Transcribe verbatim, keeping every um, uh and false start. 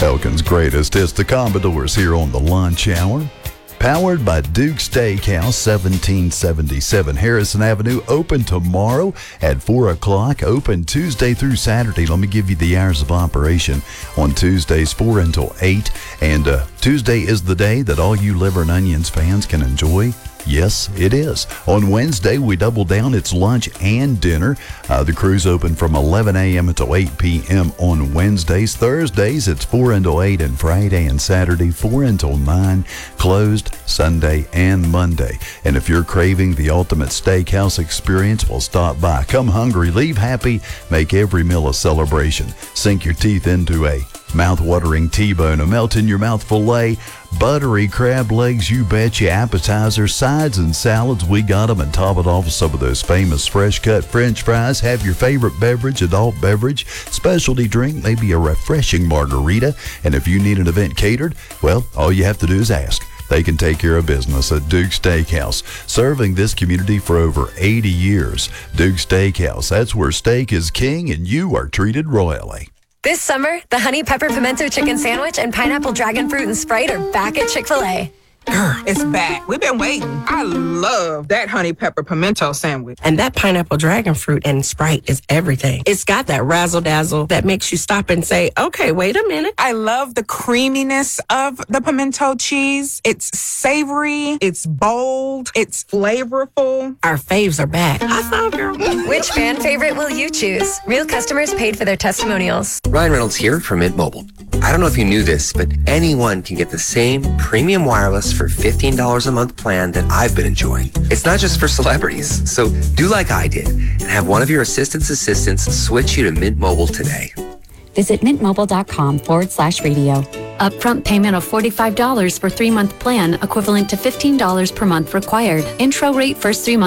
Elkin's greatest hits, the Commodores here on the lunch hour. Powered by Duke Steakhouse, seventeen seventy-seven Harrison Avenue. Open tomorrow at four o'clock. Open Tuesday through Saturday. Let me give you the hours of operation. On Tuesdays, four until eight. And uh, Tuesday is the day that all you liver and onions fans can enjoy. Yes, it is. On Wednesday, we double down. It's lunch and dinner. Uh, the crew's open from eleven a.m. until eight p.m. on Wednesdays. Thursdays, it's four until eight, and Friday and Saturday, four until nine. Closed Sunday and Monday. And if you're craving the ultimate steakhouse experience, well, stop by. Come hungry, leave happy, make every meal a celebration. Sink your teeth into a mouth-watering T-bone, a melt-in-your-mouth filet, buttery crab legs, you betcha, appetizers, sides, and salads. We got them, and top it off with some of those famous fresh-cut French fries. Have your favorite beverage, adult beverage, specialty drink, maybe a refreshing margarita. And if you need an event catered, well, all you have to do is ask. They can take care of business at Duke Steakhouse, serving this community for over eighty years. Duke Steakhouse, that's where steak is king, and you are treated royally. This summer, the Honey Pepper Pimento Chicken Sandwich and Pineapple Dragon Fruit and Sprite are back at Chick-fil-A. It's back. We've been waiting. I love that honey pepper pimento sandwich. And that pineapple dragon fruit and Sprite is everything. It's got that razzle dazzle that makes you stop and say, okay, wait a minute. I love the creaminess of the pimento cheese. It's savory. It's bold. It's flavorful. Our faves are back. I saw, girl. Which fan favorite will you choose? Real customers paid for their testimonials. Ryan Reynolds here from Mint Mobile. I don't know if you knew this, but anyone can get the same premium wireless for fifteen dollars a month plan that I've been enjoying. It's not just for celebrities, so do like I did and have one of your assistant's assistants switch you to Mint Mobile today. Visit mintmobile.com forward slash radio. Upfront payment of forty-five dollars for three-month plan, equivalent to fifteen dollars per month required. Intro rate first three months.